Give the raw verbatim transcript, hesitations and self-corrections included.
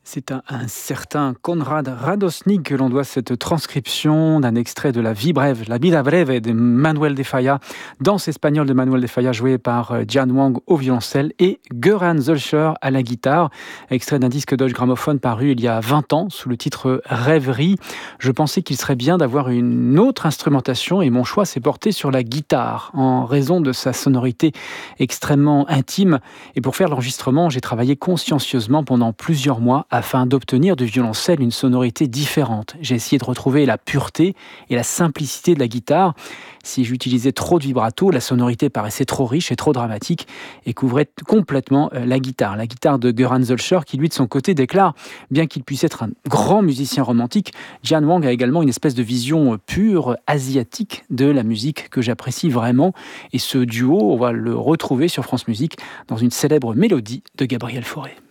C'est à un certain Konrad Radosnik que l'on doit cette transcription d'un extrait de La Vie brève, La vida breve de Manuel de Falla, danse espagnole de Manuel de Falla jouée par Jian Wang au violoncelle et Göran Zölscher à la guitare, extrait d'un disque Deutsche Grammophon paru il y a vingt ans sous le titre Rêverie. Je pensais qu'il serait bien d'avoir une autre instrumentation et mon choix s'est porté sur la guitare en raison de sa sonorité extrêmement intime. Et pour faire l'enregistrement, j'ai travaillé consciencieusement pendant plusieurs mois afin d'obtenir du violoncelle une sonorité différente. J'ai essayé de retrouver la pureté et la simplicité de la guitare. Si j'utilisais trop de vibrato, la sonorité paraissait trop riche et trop dramatique et couvrait complètement la guitare. La guitare de Göran Zölscher qui, lui, de son côté, déclare, bien qu'il puisse être un grand musicien romantique, Jian Wang a également une espèce de vision pure, asiatique de la musique que j'apprécie vraiment. Et ce duo, on va le retrouver sur France Musique dans une célèbre mélodie de Gabriel Fauré.